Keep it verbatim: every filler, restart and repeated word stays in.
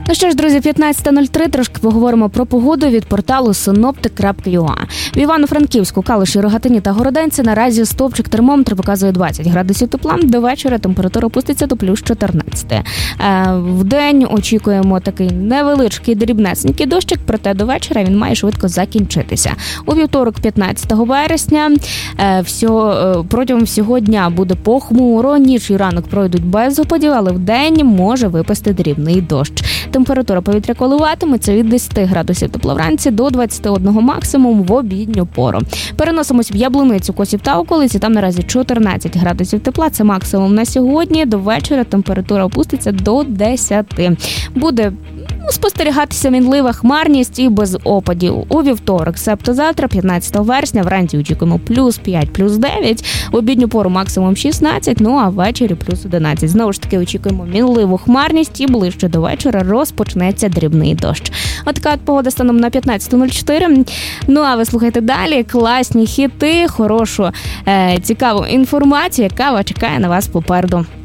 Ну що ж, друзі, п'ятнадцята нуль три, трошки поговоримо про погоду від порталу синоптик крапка ю а. В Івано-Франківську, Калуші, Рогатині та Городенці наразі стовпчик термометру показує двадцять градусів тепла. До вечора температура опуститься до плюс чотирнадцять. В день очікуємо такий невеличкий дрібнесенький дощик, проте до вечора він має швидко закінчитися. У вівторок, п'ятнадцятого вересня, всього, протягом всього дня буде похмуро, ніч і ранок пройдуть без опадів, але в день може випасти дрібний дощ. Температура повітря коливатиметься від десяти градусів тепла вранці до двадцяти одного максимум в обідню пору. Переносимось в Яблуницю, Косів та околиці. Там наразі чотирнадцять градусів тепла. Це максимум на сьогодні. До вечора температура опуститься до десяти. Буде спостерігатися мінлива хмарність і без опадів. У вівторок, себто завтра, п'ятнадцятого вересня, вранці очікуємо плюс п'ять, плюс дев'ять, в обідню пору максимум шістнадцять, ну а ввечері плюс одинадцять. Знову ж таки очікуємо мінливу хмарність і ближче до вечора розпочнеться дрібний дощ. Отака от погода станом на п'ятнадцяту нуль чотири. Ну а ви слухайте далі класні хіти, хорошу, е, цікаву інформацію, яка чекає на вас попереду.